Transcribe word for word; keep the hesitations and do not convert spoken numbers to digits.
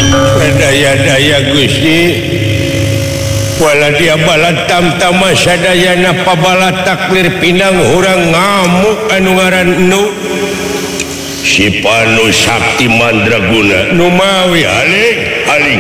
daya-daya Gustiwala dia bala tam-tama sadayana pabala taklir pinang urang ngamuk anu ngaran Nu si Panu Sakti Mandraguna Numawi aling aling